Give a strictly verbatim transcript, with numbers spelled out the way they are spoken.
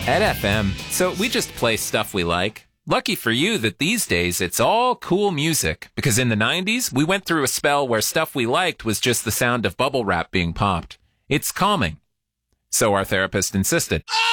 At F M, so we just play stuff we like. Lucky for you that these days it's all cool music, because in the nineties, we went through a spell where stuff we liked was just the sound of bubble wrap being popped. It's calming. So our therapist insisted.